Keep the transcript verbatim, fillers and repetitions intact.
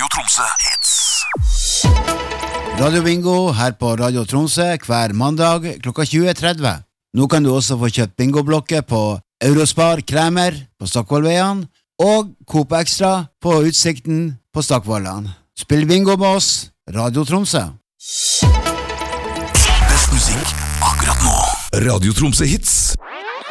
Radio Tromsø Hits. Radio Bingo her på Radio Tromsø hver mandag klokka tjue tretti. Nå kan du også få kjøpt bingoblokker på Eurospar Kremer på Stokkvollveien og Coop Extra på Utsikten på Stokkvollan. Spill bingo med oss, Radio Tromsø. Best musikk akkurat nå. Radio Tromsø Hits.